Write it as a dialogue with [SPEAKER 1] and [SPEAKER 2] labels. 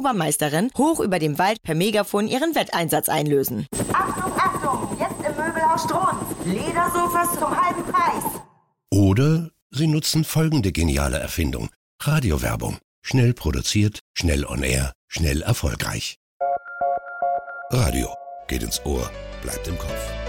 [SPEAKER 1] Obermeisterin hoch über dem Wald per Megafon ihren Wetteinsatz einlösen.
[SPEAKER 2] Achtung, Achtung, jetzt im Möbelhaus Strunz. Ledersofas zum halben Preis.
[SPEAKER 3] Oder Sie nutzen folgende geniale Erfindung. Radiowerbung. Schnell produziert, schnell on air, schnell erfolgreich. Radio geht ins Ohr, bleibt im Kopf.